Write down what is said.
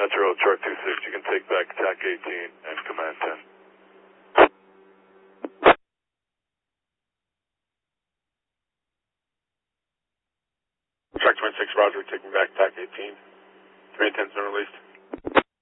Metro, chart 26, you can take back TAC 18 and command 10. Track 26, Roger, taking back TAC 18. 310's been released.